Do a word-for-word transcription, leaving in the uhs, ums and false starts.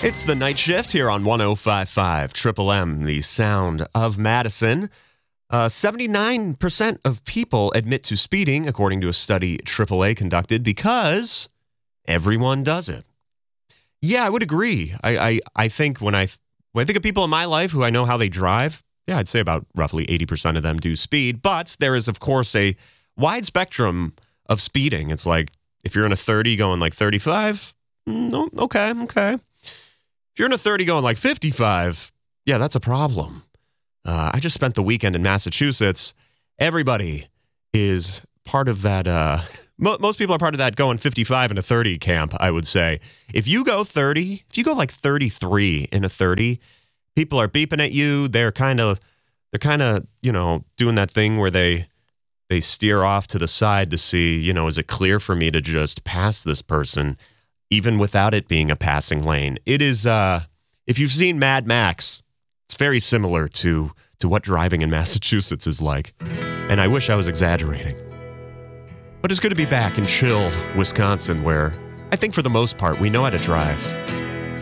It's the night shift here on one oh five point five Triple M, the sound of Madison. Uh, seventy-nine percent of people admit to speeding, according to a study triple A conducted, because everyone does it. Yeah, I would agree. I, I, I think when I, when I think of people in my life who I know how they drive, yeah, I'd say about roughly eighty percent of them do speed. But there is, of course, a wide spectrum of speeding. It's like if you're in a thirty going like thirty-five, no, okay, okay. If you're in a thirty going like fifty-five, yeah, that's a problem. Uh, I just spent the weekend in Massachusetts. Everybody is part of that. Uh, mo- most people are part of that going fifty-five in a thirty camp, I would say. If you go thirty, if you go like thirty-three in a thirty, people are beeping at you. They're kind of, they're kind of, you know, doing that thing where they, they steer off to the side to see, you know, is it clear for me to just pass this person, even without it being a passing lane? It is, uh, if you've seen Mad Max, it's very similar to, to what driving in Massachusetts is like. And I wish I was exaggerating. But it's good to be back in chill Wisconsin, where I think for the most part we know how to drive.